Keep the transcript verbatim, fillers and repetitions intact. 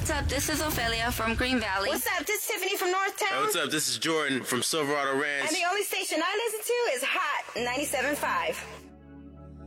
what's up? This is Ophelia from Green Valley. What's up? This is Tiffany from Northtown. Hey, what's up? This is Jordan from Silverado Ranch. And the only station I listen to is Hot ninety-seven point five.